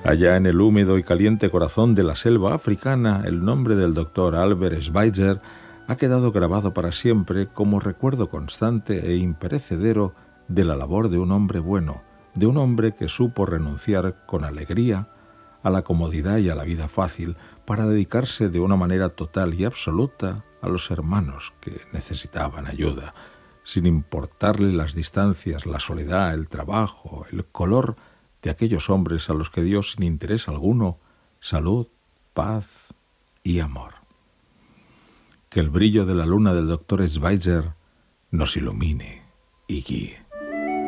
Allá en el húmedo y caliente corazón de la selva africana, el nombre del doctor Albert Schweitzer ha quedado grabado para siempre como recuerdo constante e imperecedero de la labor de un hombre bueno, de un hombre que supo renunciar con alegría a la comodidad y a la vida fácil para dedicarse de una manera total y absoluta a los hermanos que necesitaban ayuda, sin importarle las distancias, la soledad, el trabajo, el color de aquellos hombres a los que dio sin interés alguno salud, paz y amor. Que el brillo de la luna del doctor Schweitzer nos ilumine y guíe.